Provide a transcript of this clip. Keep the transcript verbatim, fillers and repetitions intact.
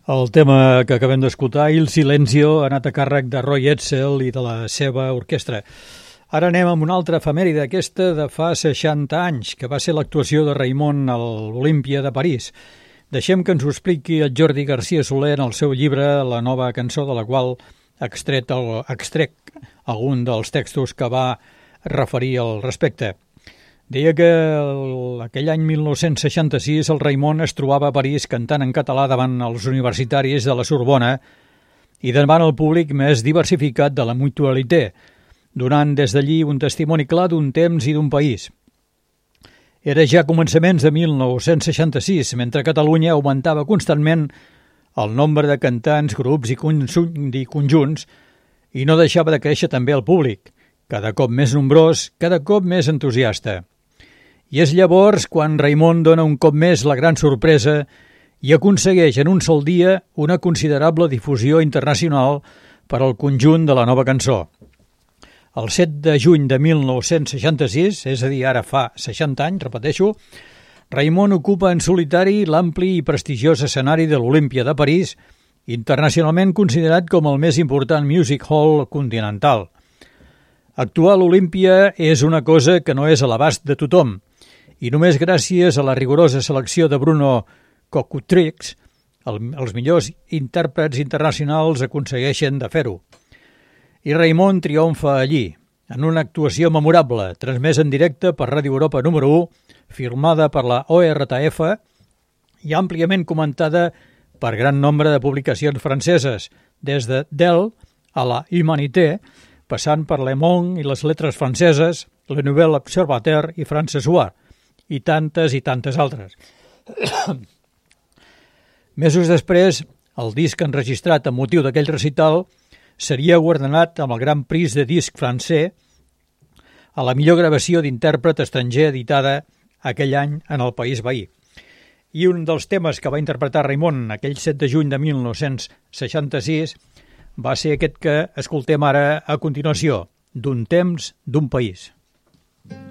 El tema que acabem d'escoltar, Il Silenzio, ha anat a càrrec de Roy Edsel i de la seva orquestra. Ara anem amb una altra efemèride, aquesta de fa seixanta anys, que va ser l'actuació de Raimon a l'Olímpia de París. Deixem que ens ho expliqui el Jordi García Soler en el seu llibre La nova cançó, de la qual extret el, extrec algun dels textos que va referir al respecte. Deia que el, aquell any mil nou-cents seixanta-sis el Raimon es trobava a París cantant en català davant els universitaris de la Sorbona i davant el públic més diversificat de la Mutualité, donant des d'allí un testimoni clar d'un temps i d'un país. Era ja a començaments de mil nou-cents seixanta-sis, mentre Catalunya augmentava constantment el nombre de cantants, grups i conjunts i no deixava de créixer també el públic, cada cop més nombrós, cada cop més entusiasta. I és llavors quan Raimon dona un cop més la gran sorpresa i aconsegueix en un sol dia una considerable difusió internacional per al conjunt de la nova cançó. El set de juny de mil nou-cents seixanta-sis, és a dir, ara fa seixanta anys, repeteixo, Raimon ocupa en solitari l'ampli i prestigiós escenari de l'Olímpia de París, internacionalment considerat com el més important music hall continental. Actuar a l'Olímpia és una cosa que no és a l'abast de tothom, i només gràcies a la rigorosa selecció de Bruno Coquatrix, el, els millors intèrprets internacionals aconsegueixen de fer-ho. I Raimon triomfa allí, en una actuació memorable, transmesa en directe per Ràdio Europa número u, firmada per la O R T F i àmpliament comentada per gran nombre de publicacions franceses, des de Dell a la Humanité, passant per Le Monde i les lletres franceses, Le Nouvel Observateur i France Soir, i tantes i tantes altres. Mesos després, el disc enregistrat amb motiu d'aquell recital seria guardonat amb el Gran Prix de disc francès a la millor gravació d'intèrpret estranger editada aquell any en el país veí. I un dels temes que va interpretar Raimon aquell set de juny de mil nou-cents seixanta-sis va ser aquest que escoltem ara a continuació, D'un temps, d'un país.